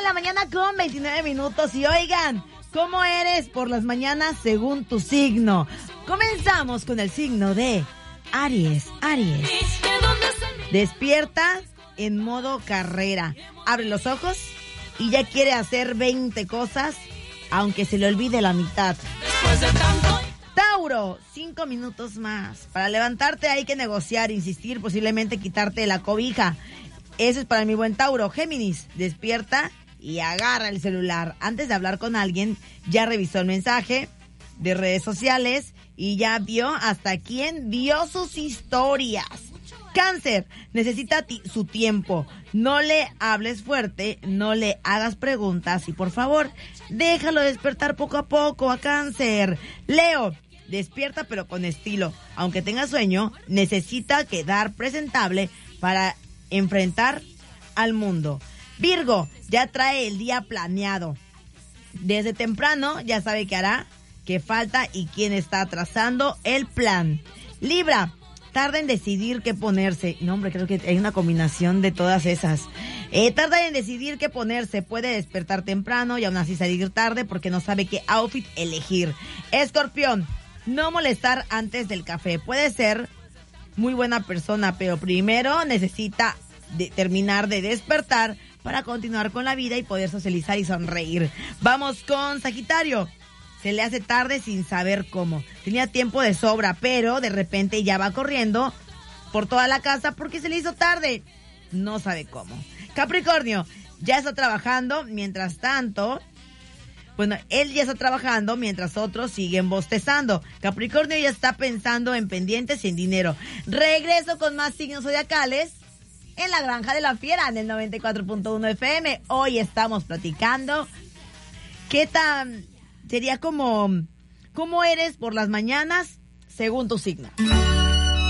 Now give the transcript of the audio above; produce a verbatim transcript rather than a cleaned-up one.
la mañana con veintinueve minutos. Y oigan, ¿cómo eres por las mañanas según tu signo? Comenzamos con el signo de Aries. Aries. Despierta en modo carrera. Abre los ojos y ya quiere hacer veinte cosas, aunque se le olvide la mitad. Tauro, cinco minutos más. Para levantarte hay que negociar, insistir, posiblemente quitarte la cobija. Eso es para mi buen Tauro. Géminis, despierta y agarra el celular. Antes de hablar con alguien, ya revisó el mensaje de redes sociales y ya vio hasta quién vio sus historias. Cáncer, necesita ti- su tiempo. No le hables fuerte, no le hagas preguntas y por favor, déjalo despertar poco a poco a Cáncer. Leo, despierta pero con estilo. Aunque tenga sueño, necesita quedar presentable para enfrentar al mundo. Virgo, ya trae el día planeado. Desde temprano ya sabe qué hará, qué falta y quién está trazando el plan. Libra, tarda en decidir qué ponerse. No, hombre, creo que hay una combinación de todas esas. Eh, tarda en decidir qué ponerse. Puede despertar temprano y aún así salir tarde porque no sabe qué outfit elegir. Escorpión, no molestar antes del café. Puede ser muy buena persona, pero primero necesita de terminar de despertar para continuar con la vida y poder socializar y sonreír. Vamos con Sagitario. Se le hace tarde sin saber cómo. Tenía tiempo de sobra, pero de repente ya va corriendo por toda la casa porque se le hizo tarde. No sabe cómo. Capricornio, ya está trabajando, mientras tanto... Bueno, él ya está trabajando mientras otros siguen bostezando. Capricornio ya está pensando en pendientes y en dinero. Regreso con más signos zodiacales en La Granja de la Fiera, en el noventa y cuatro punto uno F M. Hoy estamos platicando qué tan... Sería como, ¿cómo eres por las mañanas según tu signo?